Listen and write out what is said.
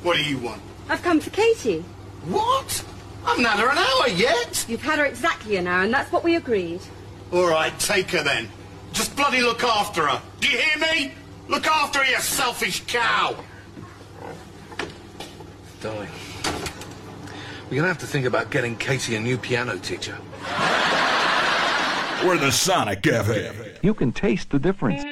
What do you want? I've come for Katie. What? I haven't had her an hour yet. You've had her exactly an hour, and that's what we agreed. All right, take her then. Just bloody look after her. Do you hear me? Look after her, you selfish cow. Darling, we're going to have to think about getting Katie a new piano teacher. We're the Sonic Cafe. You can taste the difference.